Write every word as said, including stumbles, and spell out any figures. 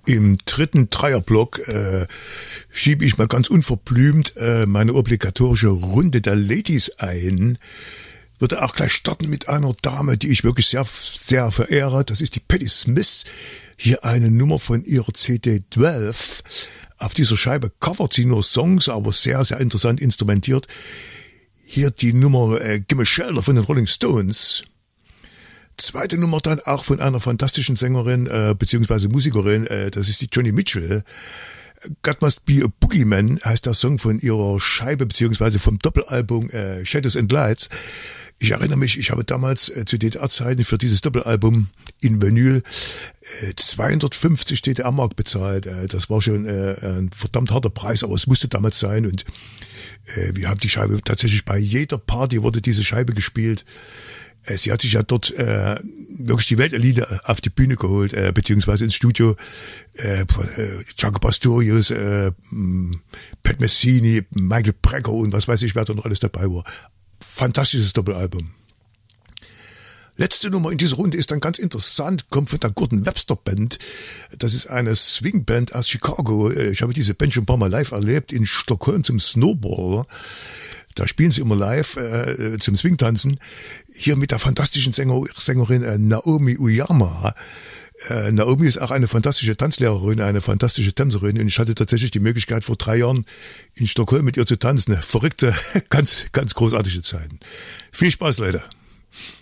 Im dritten Dreierblock äh, schiebe ich mal ganz unverblümt äh, meine obligatorische Runde der Ladies ein. Würde auch gleich starten mit einer Dame, die ich wirklich sehr, sehr verehre. Das ist die Patti Smith. Hier eine Nummer von ihrer C D zwölf. Auf dieser Scheibe covert sie nur Songs, aber sehr, sehr interessant instrumentiert. Hier die Nummer äh, Gimme Shelter von den Rolling Stones. Zweite Nummer dann auch von einer fantastischen Sängerin äh, beziehungsweise Musikerin, äh, das ist die Joni Mitchell. God Must Be a Boogeyman heißt der Song von ihrer Scheibe beziehungsweise vom Doppelalbum äh, Shadows and Lights. Ich erinnere mich, ich habe damals äh, zu D D R-Zeiten für dieses Doppelalbum in Vinyl äh, zweihundertfünfzig D D R-Mark bezahlt. Äh, das war schon äh, ein verdammt harter Preis, aber es musste damals sein und äh, wir haben die Scheibe tatsächlich bei jeder Party wurde diese Scheibe gespielt. Sie hat sich ja dort äh, wirklich die Weltelite auf die Bühne geholt, äh, beziehungsweise ins Studio. Äh, äh, Jaco Pastorius, äh, Pat Messini, Michael Brecker und was weiß ich, wer da noch alles dabei war. Fantastisches Doppelalbum. Letzte Nummer in dieser Runde ist dann ganz interessant, kommt von der Gordon Webster Band. Das ist eine Swingband aus Chicago. Ich habe diese Band schon ein paar Mal live erlebt in Stockholm zum Snowball. Da spielen sie immer live äh, zum Swingtanzen. Hier mit der fantastischen Sänger, Sängerin äh, Naomi Uyama. Äh, Naomi ist auch eine fantastische Tanzlehrerin, eine fantastische Tänzerin. Und ich hatte tatsächlich die Möglichkeit, vor drei Jahren in Stockholm mit ihr zu tanzen. Verrückte, ganz, ganz großartige Zeiten. Viel Spaß, Leute.